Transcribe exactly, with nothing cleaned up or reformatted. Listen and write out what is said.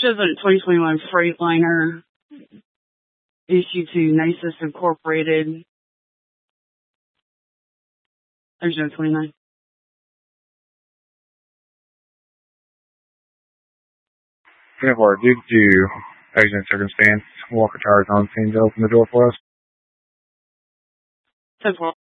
Shows a twenty twenty-one Freightliner issued to Nisus Incorporated. There's no twenty-nine. Therefore, due to accident circumstance, Walker Towers on scene to open the door for us. ten four.